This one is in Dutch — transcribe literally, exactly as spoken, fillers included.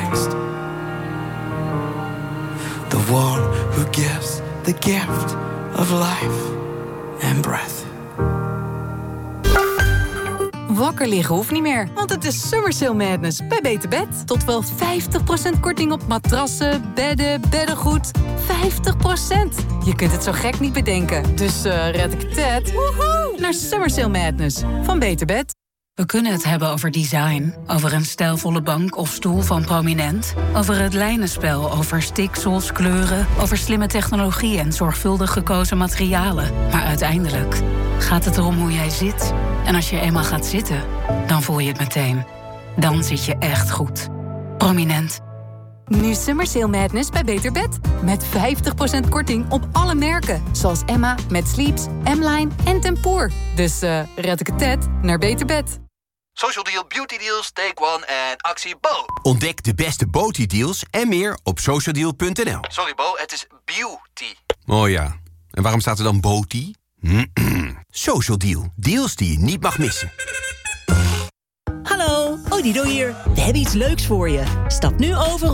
next. The one who gives the gift of life and breath. Wakker liggen hoeft niet meer, want het is Summer Sale Madness bij Beter Bed. Tot wel vijftig procent korting op matrassen, bedden, beddengoed. vijftig procent. Je kunt het zo gek niet bedenken. Dus uh, red ik het woehoe, naar Summer Sale Madness van Beter Bed. We kunnen het hebben over design, over een stijlvolle bank of stoel van Prominent, over het lijnenspel, over stiksels, kleuren, over slimme technologie en zorgvuldig gekozen materialen. Maar uiteindelijk gaat het erom hoe jij zit. En als je eenmaal gaat zitten, dan voel je het meteen. Dan zit je echt goed. Prominent. Nu Summer Sale Madness bij Beter Bed. Met vijftig procent korting op alle merken. Zoals Emma met Sleeps, M-Line en Tempoor. Dus uh, red ik het net naar Beter Bed. Social Deal, Beauty Deals, Take One en actie Bo. Ontdek de beste Beauty deals en meer op socialdeal punt n l. Sorry Bo, het is beauty. Oh ja, en waarom staat er dan Beauty? Social Deal, deals die je niet mag missen. Hallo, Odido hier. We hebben iets leuks voor je. Stap nu over